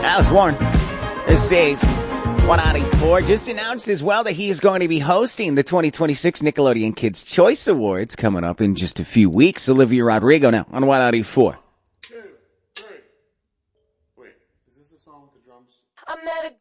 Alice Warren. This is 194. Just announced as well that he is going to be hosting the 2026 Nickelodeon Kids' Choice Awards coming up in just a few weeks. Olivia Rodrigo now on 194. 2, 3. Wait, is this a song with the drums? I met a